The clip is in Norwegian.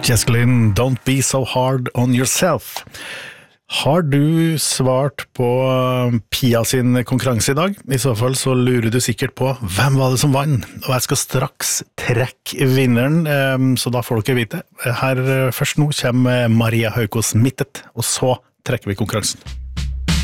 Jessica, don't be so hard on yourself. Har du svart på Pia sin konkurranse I dag? I så fall så lurer du sikkert på hvem var det som vann? Og jeg skal straks trekke vinneren, så da får dere vite. Her først nå kommer Maria Haukås Mittet, og så trekker vi konkurransen.